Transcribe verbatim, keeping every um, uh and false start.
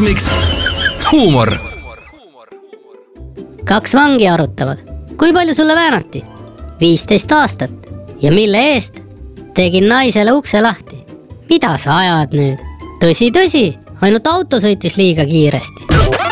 Orgasmiks huumor. Kaks vangi arutavad. Kui palju sulle väänati? viisteist aastat. Ja mille eest? Tegin naisele ukse lahti. Mida sa ajad nüüd? Tõsi, tõsi. Ainult auto sõitis liiga kiiresti.